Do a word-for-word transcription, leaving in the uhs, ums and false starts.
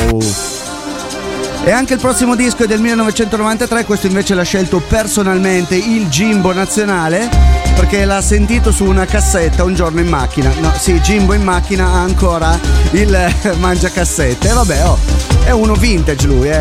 wow. E anche il prossimo disco è del millenovecentonovantatré, questo invece l'ha scelto personalmente il Jimbo Nazionale, perché l'ha sentito su una cassetta un giorno in macchina. No, sì, Jimbo in macchina ha ancora il mangiacassette. E vabbè, oh, è uno vintage lui, eh.